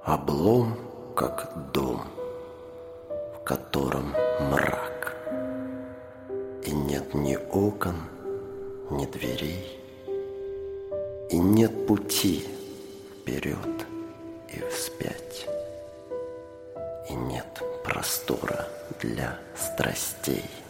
Облом, как дом, в котором мрак, и нет ни окон, ни дверей, и нет пути вперед и вспять, и нет простора для страстей.